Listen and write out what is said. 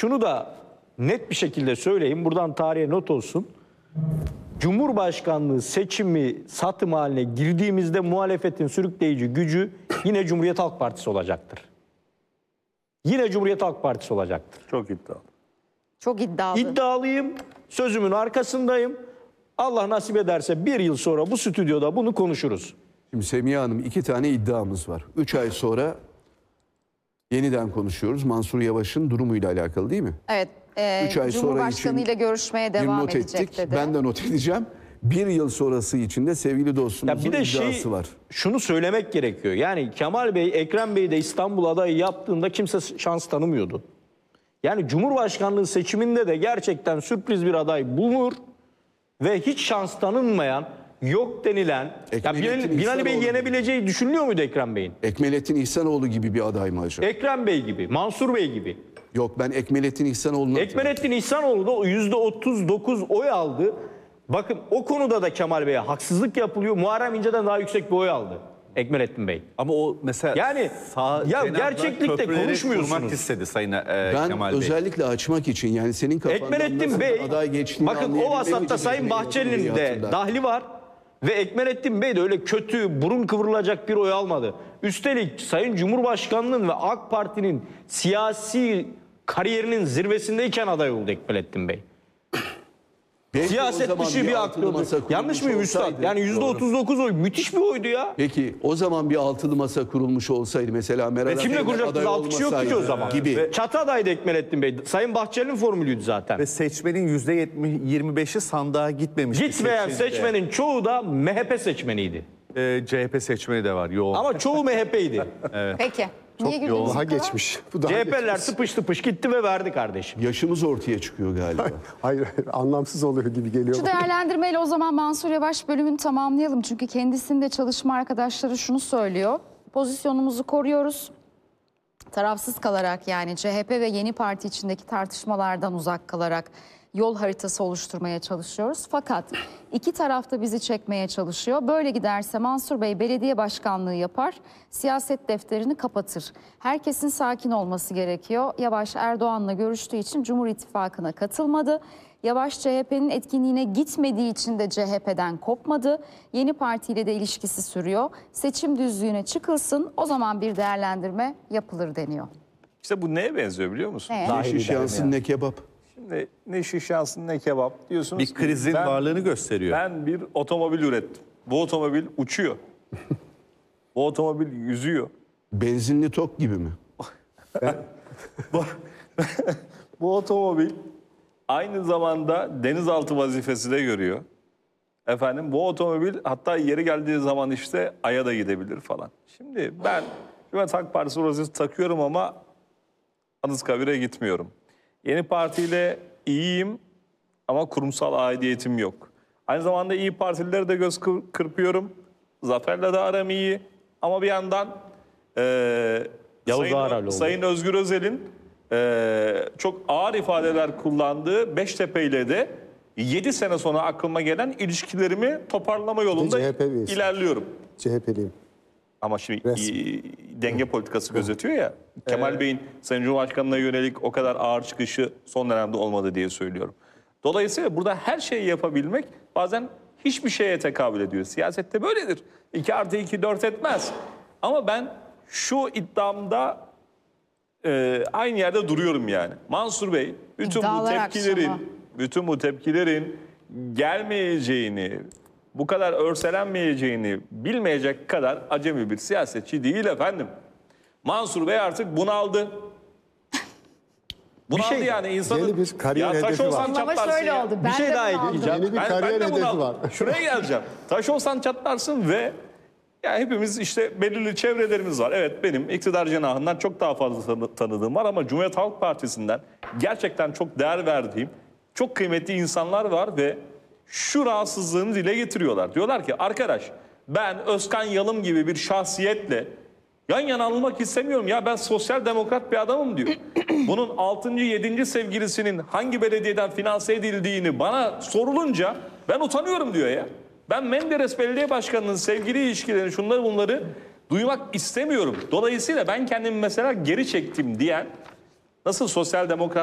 şunu da net bir şekilde söyleyeyim. Buradan tarihe not olsun. Cumhurbaşkanlığı seçimi satım haline girdiğimizde muhalefetin sürükleyici gücü yine Cumhuriyet Halk Partisi olacaktır. Yine Cumhuriyet Halk Partisi olacaktır. Çok iddialı. Çok iddialı. İddialıyım, sözümün arkasındayım. Allah nasip ederse bir yıl sonra bu stüdyoda bunu konuşuruz. Şimdi Semiha Hanım 2 tane iddiamız var. 3 ay sonra yeniden konuşuyoruz. Mansur Yavaş'ın durumuyla alakalı değil mi? Evet. 3 ay sonra Cumhurbaşkanı ile görüşmeye bir devam not edecek ettik. dedi. Ben de not edeceğim. Bir yıl sonrası için de sevgili dostumuzun Ya bir de iddiası var. şunu söylemek gerekiyor. Yani Kemal Bey, Ekrem Bey de İstanbul adayı yaptığında kimse şans tanımıyordu. Yani Cumhurbaşkanlığı seçiminde de gerçekten sürpriz bir aday bulunur ve hiç şans tanınmayan, yok denilen, ya Binali Bey yenebileceği düşünülüyor muydu Ekrem Bey'in? Ekmelettin İhsanoğlu gibi bir aday mı acaba? Ekrem Bey gibi, Mansur Bey gibi. Yok, ben Ekmelettin İhsanoğlu'na... Ekmelettin İhsanoğlu da %39 oy aldı. Bakın o konuda da Kemal Bey'e haksızlık yapılıyor. Muharrem İnce'den daha yüksek bir oy aldı Ekmelettin Bey. Ama o mesela Yani ya gerçeklikte konuşmuyorsunuz. istedi Sayın Ben Kemal Bey. özellikle açmak için, yani senin kafandan Ekmelettin nasıl Bey, aday geçtiğini bakın o anlayabilmem vasatta için Sayın Bahçeli'nin de hatırlar. dahli var. Ve Ekmelettin Bey de öyle kötü, burun kıvrılacak bir oy almadı. Üstelik Sayın Cumhurbaşkanı'nın ve AK Parti'nin siyasi kariyerinin zirvesindeyken aday oldu Ekmelettin Bey. Belki o Siyaset zaman dışı bir altılı masa aktör. kurulmuş Yanlış mıyım Üstad? olsaydı- Yani %39 oy müthiş bir oydu ya. Peki o zaman bir altılı masa kurulmuş olsaydı, mesela Meral Ve kimle Akşener kuracaktınız? aday 6 kişi yoktu ki o olmasaydı zaman. gibi. Çatı adaydı Ekmelettin Bey. Sayın Bahçeli'nin formülüydü zaten. Ve seçmenin %25'i sandığa gitmemiş. Gitmeyen seçmenin çoğu da MHP seçmeniydi. CHP seçmeni de var yoğun. Ama çoğu MHP'ydi. Peki. Niye gülüyorsunuz? Daha bu kadar? geçmiş. Bu daha CHP'ler geçmiş. tıpış tıpış gitti ve verdi kardeşim. Yaşımız ortaya çıkıyor galiba. Hayır, anlamsız oluyor gibi geliyor. Şu değerlendirmeyle o zaman Mansur Yavaş bölümünü tamamlayalım. Çünkü kendisinin de çalışma arkadaşları şunu söylüyor. Pozisyonumuzu koruyoruz. Tarafsız kalarak, yani CHP ve Yeni Parti içindeki tartışmalardan uzak kalarak yol haritası oluşturmaya çalışıyoruz. Fakat iki taraf da bizi çekmeye çalışıyor. Böyle giderse Mansur Bey belediye başkanlığı yapar, siyaset defterini kapatır. Herkesin sakin olması gerekiyor. Yavaş Erdoğan'la görüştüğü için Cumhur İttifakı'na katılmadı. Yavaş CHP'nin etkinliğine gitmediği için de CHP'den kopmadı. Yeni partiyle de ilişkisi sürüyor. Seçim düzlüğüne çıkılsın, o zaman bir değerlendirme yapılır deniyor. İşte bu neye benziyor biliyor musun? Ne? Ne şiş yansın ne kebap. Şimdi ne şiş yansın ne kebap diyorsunuz. Bir ki krizin varlığını gösteriyor. Ben bir otomobil ürettim. Bu otomobil uçuyor. Bu otomobil yüzüyor. Benzinli tok gibi mi? Bu otomobil aynı zamanda denizaltı vazifesi de görüyor. Efendim bu otomobil hatta yeri geldiği zaman işte Ay'a da gidebilir falan. Şimdi ben Cumhuriyet Halk Partisi rozeti takıyorum ama Anıtkabir'e gitmiyorum. Yeni Parti'yle iyiyim ama kurumsal aidiyetim yok. Aynı zamanda İyi Partililere de göz kırpıyorum. Zafer'le de aram iyi ama bir yandan Yavuz Ağraloğlu. Sayın Özgür Özel'in çok ağır ifadeler kullandığı Beştepe ile de 7 sene sonra aklıma gelen ilişkilerimi toparlama yolunda CHP üyesi. ilerliyorum. CHP'liyim. Ama şimdi Resmi. denge politikası gözetiyor ya. Kemal Bey'in Sayın Cumhurbaşkanı'na yönelik o kadar ağır çıkışı son dönemde olmadı diye söylüyorum. Dolayısıyla burada her şeyi yapabilmek bazen hiçbir şeye tekabül ediyor. Siyasette böyledir. 2+2 4 etmez. Ama ben şu iddiamda aynı yerde duruyorum yani. Mansur Bey İddialar bütün bu tepkilerin gelmeyeceğini, bu kadar örselenmeyeceğini bilmeyecek kadar acemi bir siyasetçi değil efendim. Mansur Bey artık bunaldı. Bunaldı yani insanın. Yeni bir kariyer ya taş hedefi olsan var. Ama çatlarsın şöyle ya. oldu. Bir şey de daha bunaldım. ekleyeceğim. Yeni bir kariyer de hedefi bunaldım. var. Şuraya geleceğim. Taş olsan çatlarsın ve ya hepimiz işte belirli çevrelerimiz var. Evet benim iktidar cenahından çok daha fazla tanıdığım var ama Cumhuriyet Halk Partisi'nden gerçekten çok değer verdiğim çok kıymetli insanlar var ve şu rahatsızlığını dile getiriyorlar. Diyorlar ki arkadaş ben Özkan Yalım gibi bir şahsiyetle yan yana alınmak istemiyorum ya ben sosyal demokrat bir adamım diyor. Bunun 6. 7. sevgilisinin hangi belediyeden finanse edildiğini bana sorulunca ben utanıyorum diyor ya. Ben Menderes Belediye Başkanı'nın sevgili ilişkilerini şunları bunları duymak istemiyorum. Dolayısıyla ben kendimi mesela geri çektim diyen nasıl sosyal demokrat